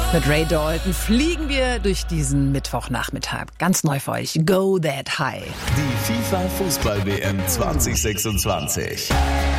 Mit Ray Dalton fliegen wir durch diesen Mittwochnachmittag. Ganz neu für euch. Go That High. Die FIFA-Fußball-WM 2026.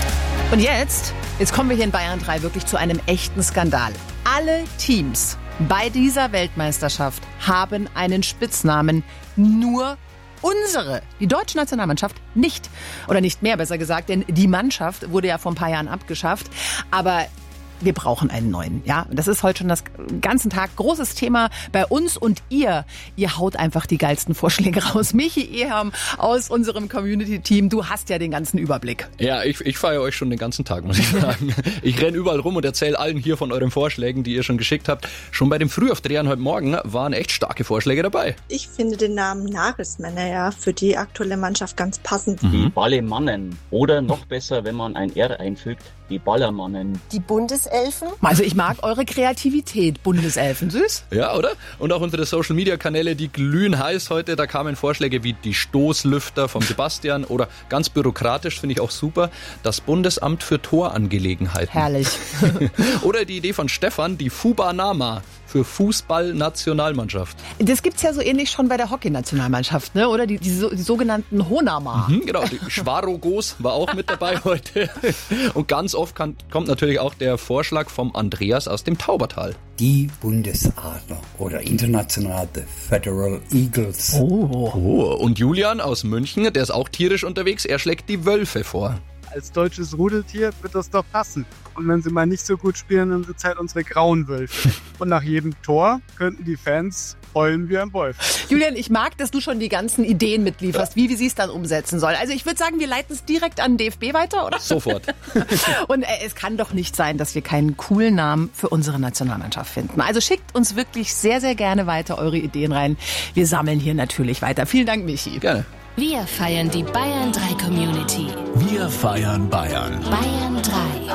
Und jetzt kommen wir hier in Bayern 3 wirklich zu einem echten Skandal. Alle Teams bei dieser Weltmeisterschaft haben einen Spitznamen. Nur unsere, die deutsche Nationalmannschaft, nicht. Oder nicht mehr, besser gesagt, denn die Mannschaft wurde ja vor ein paar Jahren abgeschafft. Aber wir brauchen einen neuen, ja. Das ist heute schon das ganzen Tag großes Thema bei uns und ihr haut einfach die geilsten Vorschläge raus. Michi Ehem aus unserem Community-Team, du hast ja den ganzen Überblick. Ja, ich feiere euch schon den ganzen Tag, muss ich sagen. Ich renne überall rum und erzähle allen hier von euren Vorschlägen, die ihr schon geschickt habt. Schon bei dem Frühaufdrehern heute Morgen waren echt starke Vorschläge dabei. Ich finde den Namen Nagelsmänner ja für die aktuelle Mannschaft ganz passend. Die Ballemannen oder noch besser, wenn man ein R einfügt, die Ballermannen. Die Bundeselfen? Also ich mag eure Kreativität, Bundeselfen, süß. Ja, oder? Und auch unsere Social-Media-Kanäle, die glühen heiß heute. Da kamen Vorschläge wie die Stoßlüfter von Sebastian oder ganz bürokratisch, finde ich auch super, das Bundesamt für Torangelegenheiten. Herrlich. Oder die Idee von Stefan, die Fubanama für Fußball-Nationalmannschaft. Das gibt's ja so ähnlich schon bei der Hockey-Nationalmannschaft, ne? Oder die sogenannten Honama. Genau, die Schwarogos war auch mit dabei heute. Und ganz oft kommt natürlich auch der Vorschlag vom Andreas aus dem Taubertal. Die Bundesadler oder international the Federal Eagles. Oh, und Julian aus München, der ist auch tierisch unterwegs, er schlägt die Wölfe vor. Als deutsches Rudeltier wird das doch passen. Und wenn sie mal nicht so gut spielen, dann sind es halt unsere grauen Wölfe. Und nach jedem Tor könnten die Fans heulen wie ein Wolf. Julian, ich mag, dass du schon die ganzen Ideen mitlieferst, wie sie es dann umsetzen soll. Also ich würde sagen, wir leiten es direkt an den DFB weiter, oder? Sofort. Und es kann doch nicht sein, dass wir keinen coolen Namen für unsere Nationalmannschaft finden. Also schickt uns wirklich sehr, sehr gerne weiter eure Ideen rein. Wir sammeln hier natürlich weiter. Vielen Dank, Michi. Gerne. Wir feiern die Bayern 3 Community. Wir feiern Bayern. Bayern 3.